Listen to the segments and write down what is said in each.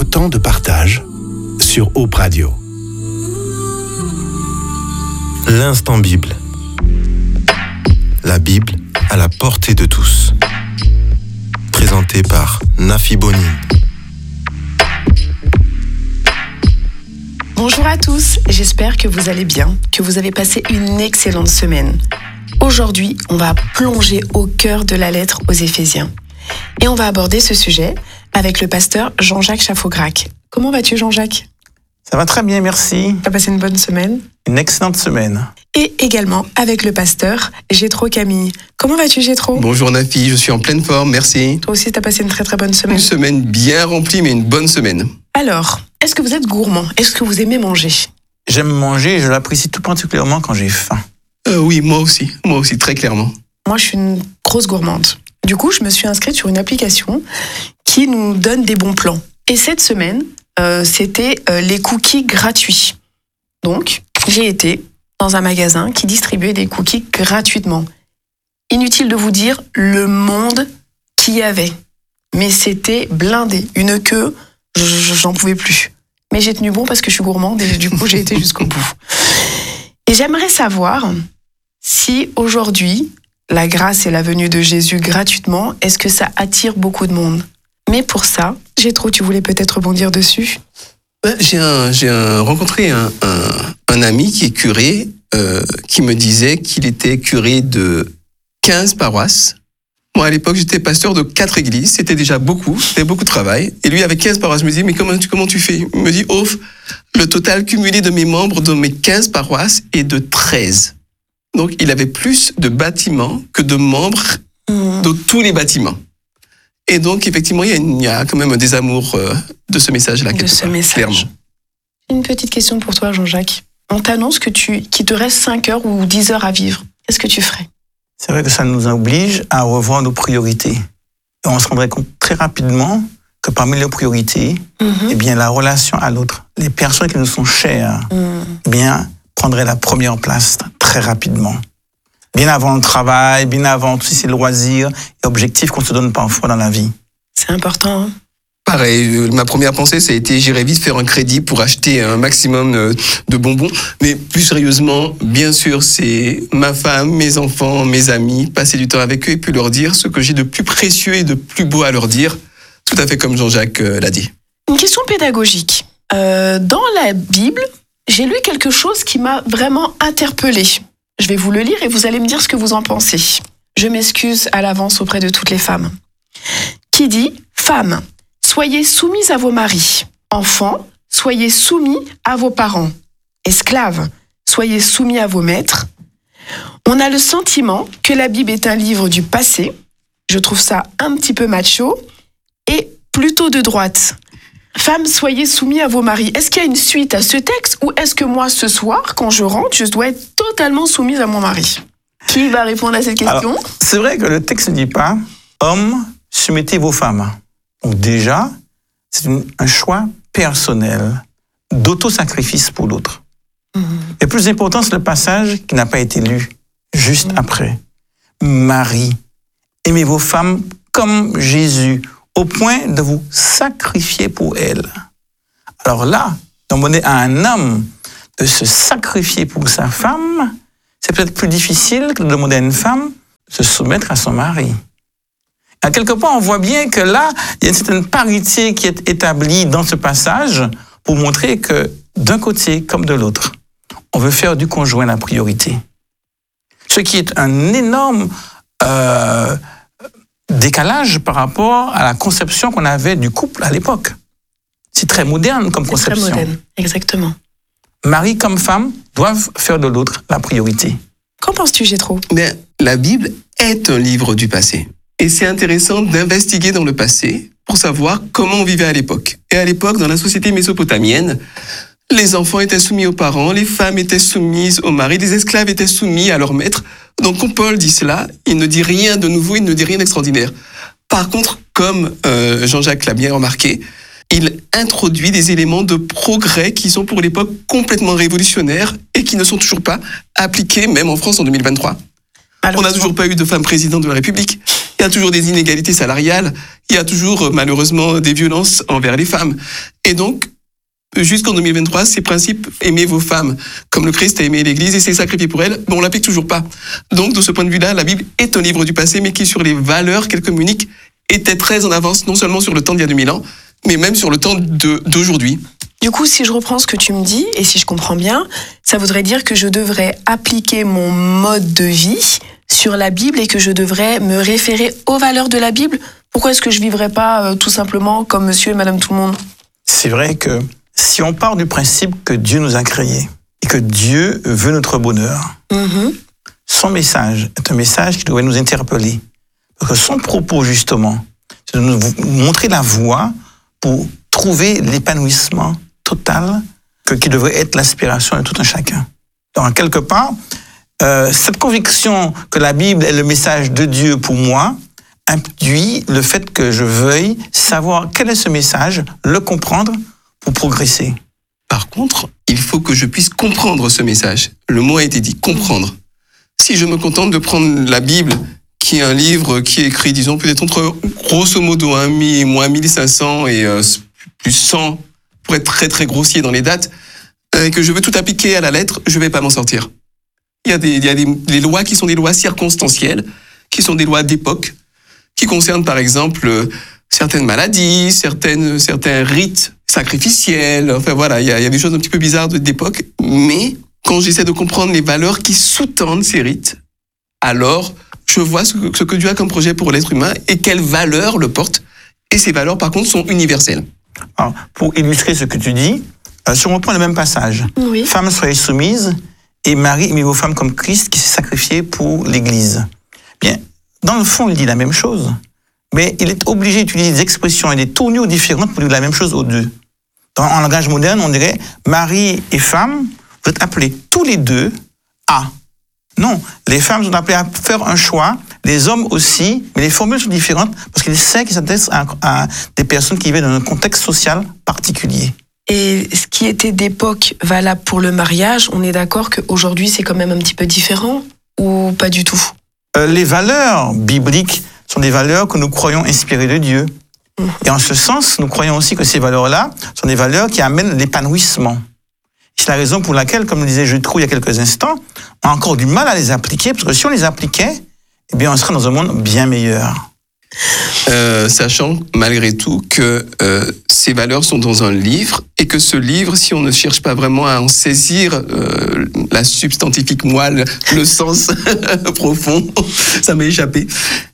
notre temps de partage sur Hope Radio. L'instant Bible. La Bible à la portée de tous. Présenté par Nafi Bonine. Bonjour à tous, j'espère que vous allez bien, que vous avez passé une excellente semaine. Aujourd'hui, on va plonger au cœur de la lettre aux Éphésiens. Et on va aborder ce sujet avec le pasteur Jean-Jacques Chaffaugrac. Comment vas-tu, Jean-Jacques ? Ça va très bien, merci. Tu as passé une bonne semaine ? Une excellente semaine. Et également avec le pasteur Gétro Camille. Comment vas-tu, Gétro ? Bonjour Nafi, je suis en pleine forme, merci. Toi aussi, tu as passé une très très bonne semaine. Une semaine bien remplie, mais une bonne semaine. Alors, est-ce que vous êtes gourmand ? Est-ce que vous aimez manger ? J'aime manger et je l'apprécie tout particulièrement quand j'ai faim. Oui, moi aussi, très clairement. Moi, je suis une grosse gourmande. Du coup, je me suis inscrite sur une application qui nous donne des bons plans. Et cette semaine, c'était les cookies gratuits. Donc, j'ai été dans un magasin qui distribuait des cookies gratuitement. Inutile de vous dire le monde qu'il y avait. Mais c'était blindé. Une queue, j'en pouvais plus. Mais j'ai tenu bon parce que je suis gourmande et du coup, j'ai été jusqu'au bout. Et j'aimerais savoir si aujourd'hui, la grâce et la venue de Jésus gratuitement, est-ce que ça attire beaucoup de monde ? Mais pour ça, Gétro, tu voulais peut-être rebondir dessus ? J'ai rencontré un ami qui est curé, qui me disait qu'il était curé de 15 paroisses. Moi, à l'époque, j'étais pasteur de 4 églises. C'était déjà beaucoup, c'était beaucoup de travail. Et lui, avec 15 paroisses, je me dis, mais comment tu fais ? Il me dit, le total cumulé de mes membres dans mes 15 paroisses est de 13. Donc, il avait plus de bâtiments que de membres de tous les bâtiments. Et donc, effectivement, il y a quand même un désamour de ce message-là. De ce message. Clairement. Une petite question pour toi, Jean-Jacques. On t'annonce qu'il te reste 5 heures ou 10 heures à vivre. Qu'est-ce que tu ferais ? C'est vrai que ça nous oblige à revoir nos priorités. Et on se rendrait compte très rapidement que parmi les priorités, eh bien, la relation à l'autre, les personnes qui nous sont chères, eh bien, prendraient la première place très rapidement. Bien avant le travail, bien avant tous ces loisirs et objectifs qu'on se donne parfois dans la vie. C'est important, hein ? Pareil, ma première pensée, ça a été j'irai vite faire un crédit pour acheter un maximum de bonbons. Mais plus sérieusement, bien sûr, c'est ma femme, mes enfants, mes amis, passer du temps avec eux et puis leur dire ce que j'ai de plus précieux et de plus beau à leur dire, tout à fait comme Jean-Jacques l'a dit. Une question pédagogique. Dans la Bible, j'ai lu quelque chose qui m'a vraiment interpellée. Je vais vous le lire et vous allez me dire ce que vous en pensez. Je m'excuse à l'avance auprès de toutes les femmes. Qui dit « Femmes, soyez soumises à vos maris. Enfants, soyez soumis à vos parents. Esclaves, soyez soumis à vos maîtres. » On a le sentiment que la Bible est un livre du passé. Je trouve ça un petit peu macho et plutôt de droite. Femmes, soyez soumis à vos maris. Est-ce qu'il y a une suite à ce texte ou est-ce que moi, ce soir, quand je rentre, je dois être totalement soumise à mon mari ? Qui va répondre à cette question ? Alors, c'est vrai que le texte ne dit pas « Hommes, soumettez vos femmes ». Donc déjà, c'est un choix personnel d'auto-sacrifice pour l'autre. Et plus important, c'est le passage qui n'a pas été lu juste après. Marie, aimez vos femmes comme Jésus, au point de vous sacrifier pour elles. Alors là, demander à un homme de se sacrifier pour sa femme, c'est peut-être plus difficile que de demander à une femme de se soumettre à son mari. À quelque part, on voit bien que là, il y a une certaine parité qui est établie dans ce passage pour montrer que d'un côté comme de l'autre, on veut faire du conjoint la priorité. Ce qui est un énorme décalage par rapport à la conception qu'on avait du couple à l'époque. C'est très moderne comme conception. C'est très moderne, exactement. Mari comme femme doivent faire de l'autre la priorité. Qu'en penses-tu, Gétro ? Mais la Bible est un livre du passé. Et c'est intéressant d'investiguer dans le passé pour savoir comment on vivait à l'époque. Et à l'époque, dans la société mésopotamienne, les enfants étaient soumis aux parents, les femmes étaient soumises aux maris, les esclaves étaient soumis à leur maître. Donc quand Paul dit cela, il ne dit rien de nouveau, il ne dit rien d'extraordinaire. Par contre, comme Jean-Jacques l'a bien remarqué, il introduit des éléments de progrès qui sont pour l'époque complètement révolutionnaires et qui ne sont toujours pas appliqués, même en France en 2023. On n'a toujours pas eu de femme présidente de la République. Il y a toujours des inégalités salariales. Il y a toujours, malheureusement, des violences envers les femmes. Et donc, jusqu'en 2023, ces principes, aimez vos femmes comme le Christ a aimé l'Église et s'est sacrifié pour elle, on l'applique toujours pas. Donc, de ce point de vue-là, la Bible est un livre du passé, mais qui, sur les valeurs qu'elle communique, était très en avance, non seulement sur le temps d'il y a 2000 ans, mais même sur le temps d'aujourd'hui. Du coup, si je reprends ce que tu me dis, et si je comprends bien, ça voudrait dire que je devrais appliquer mon mode de vie sur la Bible et que je devrais me référer aux valeurs de la Bible. Pourquoi est-ce que je vivrais pas tout simplement comme monsieur et madame tout le monde? C'est vrai que si on part du principe que Dieu nous a créés et que Dieu veut notre bonheur, son message est un message qui devrait nous interpeller. Parce que son propos, justement, c'est de nous montrer la voie pour trouver l'épanouissement total qui devrait être l'aspiration de tout un chacun. Donc, quelque part, cette conviction que la Bible est le message de Dieu pour moi induit le fait que je veuille savoir quel est ce message, le comprendre pour progresser. Par contre, il faut que je puisse comprendre ce message. Le mot a été dit, comprendre. Si je me contente de prendre la Bible, qui est un livre qui est écrit, disons, peut-être entre, grosso modo, moins 1500 et plus 100, pour être très très grossier dans les dates, et que je veux tout appliquer à la lettre, je vais pas m'en sortir. Il y a des lois qui sont des lois circonstancielles, qui sont des lois d'époque, qui concernent par exemple certaines maladies, certains rites sacrificiels. Enfin voilà, il y a des choses un petit peu bizarres d'époque. Mais quand j'essaie de comprendre les valeurs qui sous-tendent ces rites, alors je vois ce que Dieu a comme projet pour l'être humain et quelles valeurs le portent. Et ces valeurs, par contre, sont universelles. Alors, pour illustrer ce que tu dis, si on reprend le même passage, Oui. Femmes, soyez soumises, et Marie, aimez vos femmes comme Christ qui s'est sacrifié pour l'Église. Bien, dans le fond, il dit la même chose, mais il est obligé d'utiliser des expressions et des tournures différentes pour dire la même chose aux deux. En langage moderne, on dirait Marie et femme, vous êtes appelés tous les deux à. Non, les femmes sont appelées à faire un choix, les hommes aussi, mais les formules sont différentes parce qu'il sait qu'ils s'adressent à des personnes qui vivent dans un contexte social particulier. Et ce qui était d'époque valable pour le mariage, on est d'accord qu'aujourd'hui c'est quand même un petit peu différent ou pas du tout? Les valeurs bibliques sont des valeurs que nous croyons inspirées de Dieu. Et en ce sens, nous croyons aussi que ces valeurs-là sont des valeurs qui amènent l'épanouissement. C'est la raison pour laquelle, comme le disait Jude Trou il y a quelques instants, on a encore du mal à les appliquer, parce que si on les appliquait, eh bien, on serait dans un monde bien meilleur. Sachant malgré tout que ces valeurs sont dans un livre et que ce livre, si on ne cherche pas vraiment à en saisir la substantifique moelle, le sens profond, ça m'a échappé,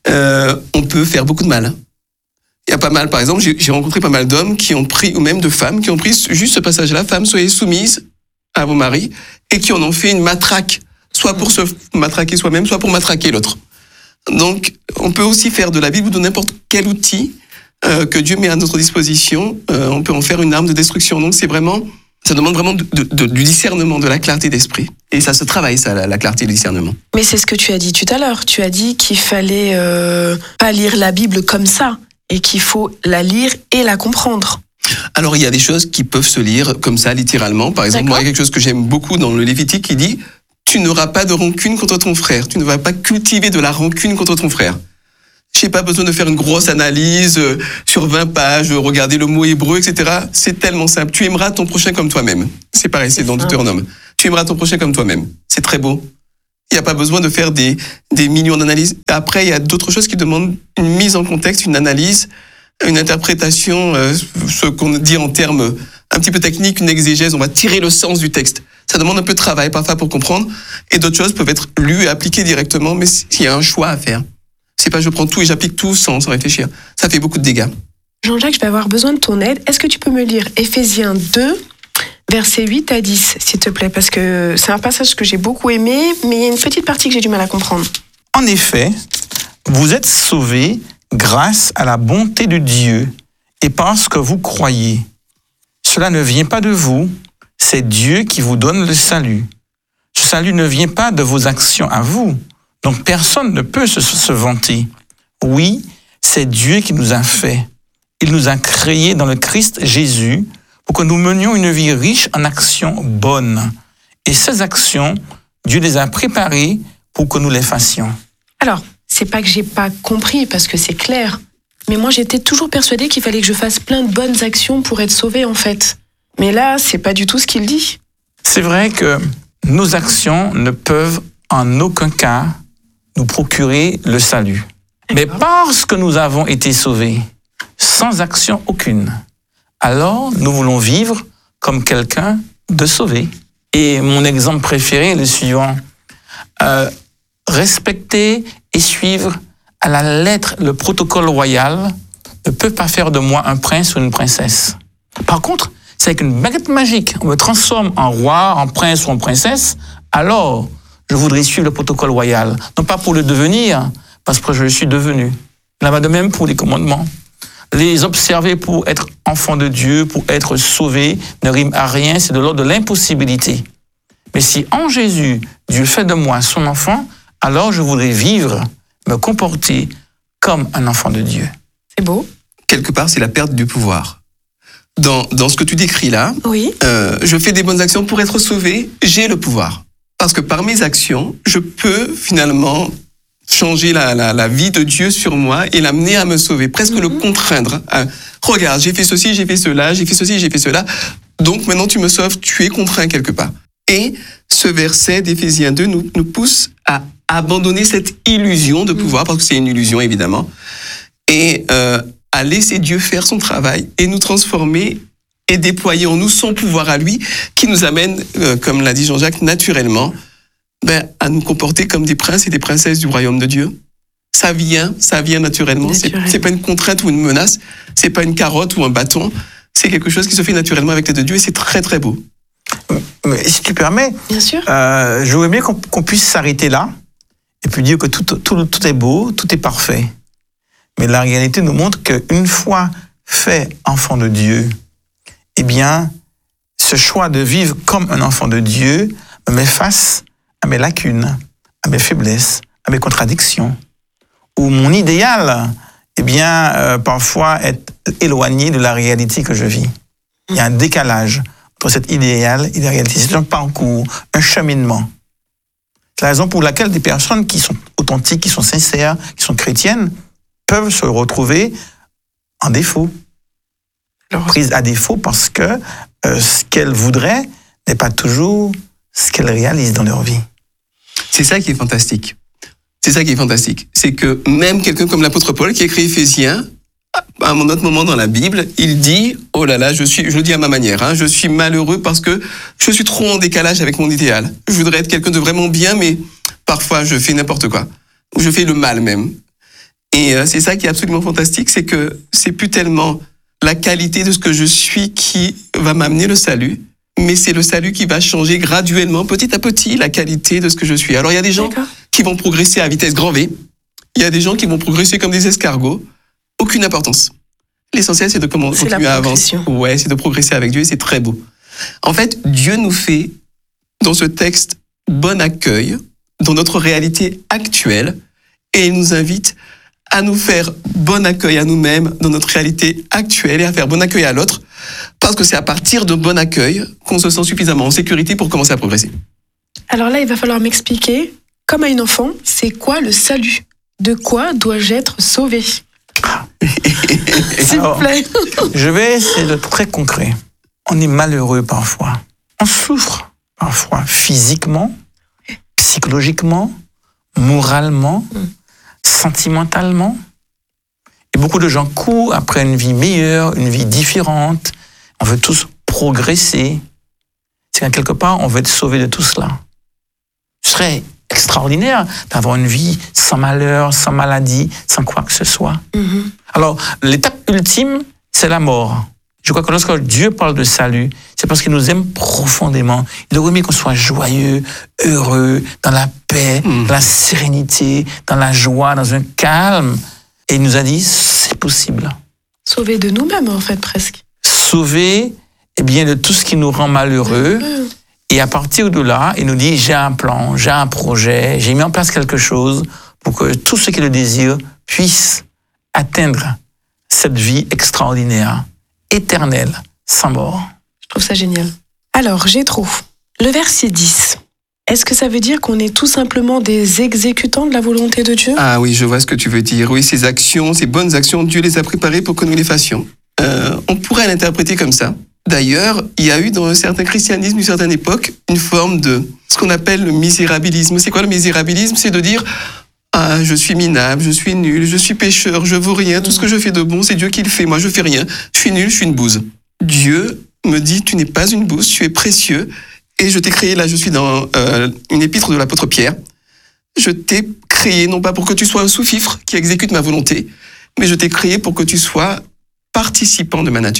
on peut faire beaucoup de mal. Il y a pas mal, par exemple, j'ai rencontré pas mal d'hommes qui ont pris, ou même de femmes, qui ont pris juste ce passage-là, femmes, soyez soumises à vos maris, et qui en ont fait une matraque, soit pour se matraquer soi-même, soit pour matraquer l'autre. Donc, on peut aussi faire de la Bible ou de n'importe quel outil que Dieu met à notre disposition, on peut en faire une arme de destruction. Donc, ça demande vraiment du discernement, de la clarté d'esprit. Et ça se travaille, ça, la clarté et le discernement. Mais c'est ce que tu as dit tout à l'heure. Tu as dit qu'il fallait pas lire la Bible comme ça et qu'il faut la lire et la comprendre. Alors, il y a des choses qui peuvent se lire comme ça, littéralement. Par exemple, moi, il y a quelque chose que j'aime beaucoup dans le Lévitique qui dit « Tu n'auras pas de rancune contre ton frère. Tu ne vas pas cultiver de la rancune contre ton frère. » J'ai pas besoin de faire une grosse analyse sur 20 pages, regarder le mot hébreu, etc. C'est tellement simple. Tu aimeras ton prochain comme toi-même. C'est pareil, c'est dans Deutéronome. Tu aimeras ton prochain comme toi-même. C'est très beau. Il n'y a pas besoin de faire des millions d'analyses. Après, il y a d'autres choses qui demandent une mise en contexte, une analyse, une interprétation, ce qu'on dit en termes un petit peu techniques, une exégèse. On va tirer le sens du texte. Ça demande un peu de travail parfois pour comprendre. Et d'autres choses peuvent être lues et appliquées directement, mais il y a un choix à faire. C'est pas je prends tout et j'applique tout sans réfléchir. Ça fait beaucoup de dégâts. Jean-Jacques, je vais avoir besoin de ton aide. Est-ce que tu peux me lire Éphésiens 2, versets 8 à 10, s'il te plaît? Parce que c'est un passage que j'ai beaucoup aimé, mais il y a une petite partie que j'ai du mal à comprendre. En effet, vous êtes sauvés grâce à la bonté de Dieu et parce que vous croyez. Cela ne vient pas de vous, c'est Dieu qui vous donne le salut. Ce salut ne vient pas de vos actions à vous. Donc personne ne peut se vanter. Oui, c'est Dieu qui nous a fait. Il nous a créés dans le Christ Jésus pour que nous menions une vie riche en actions bonnes. Et ces actions, Dieu les a préparées pour que nous les fassions. Alors, c'est pas que j'ai pas compris, parce que c'est clair. Mais moi, j'étais toujours persuadée qu'il fallait que je fasse plein de bonnes actions pour être sauvée, en fait. Mais là, c'est pas du tout ce qu'il dit. C'est vrai que nos actions ne peuvent en aucun cas nous procurer le salut. Mais parce que nous avons été sauvés, sans action aucune, alors nous voulons vivre comme quelqu'un de sauvé. Et mon exemple préféré est le suivant. Respecter et suivre à la lettre le protocole royal ne peut pas faire de moi un prince ou une princesse. Par contre, c'est avec une baguette magique, on me transforme en roi, en prince ou en princesse, alors je voudrais suivre le protocole royal. Non pas pour le devenir, parce que je le suis devenu. Là va de même pour les commandements. Les observer pour être enfant de Dieu, pour être sauvé, ne rime à rien, c'est de l'ordre de l'impossibilité. Mais si en Jésus, Dieu fait de moi son enfant, alors je voudrais vivre, me comporter comme un enfant de Dieu. C'est beau. Quelque part, c'est la perte du pouvoir. Dans ce que tu décris là, Oui. Je fais des bonnes actions pour être sauvé, j'ai le pouvoir. Parce que par mes actions, je peux finalement changer la vie de Dieu sur moi et l'amener à me sauver, presque le contraindre. Regarde, j'ai fait ceci, j'ai fait cela, j'ai fait ceci, j'ai fait cela. Donc maintenant tu me sauves, tu es contraint quelque part. Et ce verset d'Éphésiens 2 nous pousse à abandonner cette illusion de pouvoir, parce que c'est une illusion évidemment, et à laisser Dieu faire son travail et nous transformer et déployer en nous son pouvoir à lui, qui nous amène, comme l'a dit Jean-Jacques, naturellement, à nous comporter comme des princes et des princesses du royaume de Dieu. Ça vient naturellement. C'est pas une contrainte ou une menace, c'est pas une carotte ou un bâton, c'est quelque chose qui se fait naturellement avec l'aide de Dieu et c'est très très beau. Mais si tu permets, Bien sûr. je voudrais bien qu'on puisse s'arrêter là et puis dire que tout est beau, tout est parfait. Mais la réalité nous montre qu'une fois fait enfant de Dieu, eh bien, ce choix de vivre comme un enfant de Dieu me met face à mes lacunes, à mes faiblesses, à mes contradictions, où mon idéal, eh bien, parfois est éloigné de la réalité que je vis. Il y a un décalage entre cet idéal et la réalité. C'est un parcours, un cheminement. C'est la raison pour laquelle des personnes qui sont authentiques, qui sont sincères, qui sont chrétiennes, peuvent se retrouver en défaut. Prises à défaut parce que ce qu'elles voudraient n'est pas toujours ce qu'elles réalisent dans leur vie. C'est ça qui est fantastique. C'est que même quelqu'un comme l'apôtre Paul qui écrit Éphésiens, à un autre moment dans la Bible, il dit, oh là là, je le dis à ma manière, je suis malheureux parce que je suis trop en décalage avec mon idéal. Je voudrais être quelqu'un de vraiment bien, mais parfois je fais n'importe quoi. Ou je fais le mal même. Et c'est ça qui est absolument fantastique, c'est que c'est plus tellement la qualité de ce que je suis qui va m'amener le salut, mais c'est le salut qui va changer graduellement, petit à petit, la qualité de ce que je suis. Alors il y a des gens qui vont progresser à vitesse grand V, il y a des gens qui vont progresser comme des escargots, aucune importance. L'essentiel, c'est de continuer à avancer. Ouais, c'est de progresser avec Dieu et c'est très beau. En fait, Dieu nous fait, dans ce texte, bon accueil dans notre réalité actuelle et il nous invite à nous faire bon accueil à nous-mêmes dans notre réalité actuelle et à faire bon accueil à l'autre, parce que c'est à partir de bon accueil qu'on se sent suffisamment en sécurité pour commencer à progresser. Alors là, il va falloir m'expliquer, comme à une enfant, c'est quoi le salut? De quoi dois-je être sauvé? S'il vous plaît. Je vais essayer d'être très concret. On est malheureux parfois. On souffre parfois physiquement, psychologiquement, moralement, sentimentalement. Et beaucoup de gens courent après une vie meilleure, une vie différente. On veut tous progresser. C'est qu'en quelque part, on veut être sauvé de tout cela. Ce serait extraordinaire d'avoir une vie sans malheur, sans maladie, sans quoi que ce soit. Alors, l'étape ultime, c'est la mort. Je crois que lorsque Dieu parle de salut, c'est parce qu'il nous aime profondément. Il aurait aimé qu'on soit joyeux, heureux, dans la paix, dans la sérénité, dans la joie, dans un calme. Et il nous a dit, c'est possible. Sauver de nous-mêmes, en fait, presque. Sauver, eh bien, de tout ce qui nous rend malheureux. Et à partir de là, il nous dit, j'ai un plan, j'ai un projet, j'ai mis en place quelque chose pour que tous ceux qui le désirent puissent atteindre cette vie extraordinaire, éternelle, sans mort. Je trouve ça génial. Alors, Jétro, le verset 10. Est-ce que ça veut dire qu'on est tout simplement des exécutants de la volonté de Dieu? Ah oui, je vois ce que tu veux dire. Oui, ces actions, ces bonnes actions, Dieu les a préparées pour que nous les fassions. On pourrait l'interpréter comme ça. D'ailleurs, il y a eu dans un certain christianisme, d'une certaine époque, une forme de ce qu'on appelle le misérabilisme. C'est quoi le misérabilisme? C'est de dire « Ah, je suis minable, je suis nul, je suis pécheur, je vaux rien, tout ce que je fais de bon, c'est Dieu qui le fait, moi je fais rien, je suis nul, je suis une bouse. » Dieu me dit « Tu n'es pas une bouse, tu es précieux, et je t'ai créé, là je suis dans une épître de l'apôtre Pierre, je t'ai créé non pas pour que tu sois un sous-fifre qui exécute ma volonté, mais je t'ai créé pour que tu sois participant de ma nature. »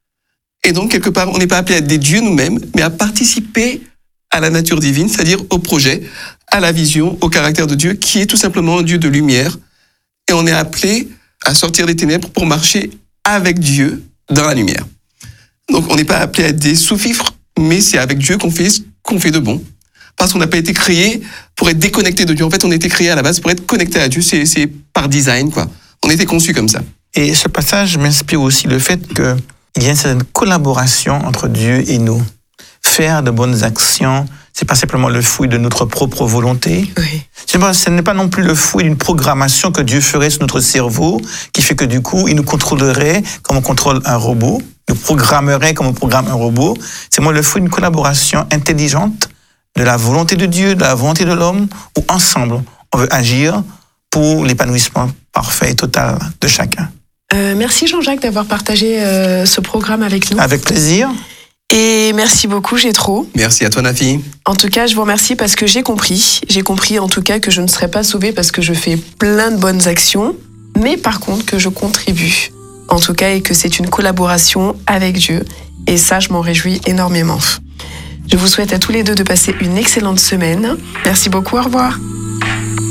Et donc, quelque part, on n'est pas appelé à être des dieux nous-mêmes, mais à participer à la nature divine, c'est-à-dire au projet, à la vision, au caractère de Dieu, qui est tout simplement un Dieu de lumière. Et on est appelé à sortir des ténèbres pour marcher avec Dieu dans la lumière. Donc, on n'est pas appelé à être des sous-fifres, mais c'est avec Dieu qu'on fait ce qu'on fait de bon. Parce qu'on n'a pas été créé pour être déconnecté de Dieu. En fait, on a été créé à la base pour être connecté à Dieu. C'est par design, quoi. On a été conçu comme ça. Et ce passage m'inspire aussi le fait qu'il y a une certaine collaboration entre Dieu et nous. Faire de bonnes actions, c'est pas simplement le fruit de notre propre volonté. Oui. Ce n'est pas non plus le fruit d'une programmation que Dieu ferait sur notre cerveau, qui fait que du coup, il nous contrôlerait comme on contrôle un robot, nous programmerait comme on programme un robot. C'est moi le fruit d'une collaboration intelligente de la volonté de Dieu, de la volonté de l'homme, où ensemble, on veut agir pour l'épanouissement parfait et total de chacun. Merci Jean-Jacques d'avoir partagé ce programme avec nous. Avec plaisir. Et merci beaucoup Jétro. Merci à toi, Nafi. En tout cas, je vous remercie parce que j'ai compris. J'ai compris en tout cas que je ne serai pas sauvée parce que je fais plein de bonnes actions, mais par contre que je contribue. En tout cas, et que c'est une collaboration avec Dieu. Et ça, je m'en réjouis énormément. Je vous souhaite à tous les deux de passer une excellente semaine. Merci beaucoup, au revoir.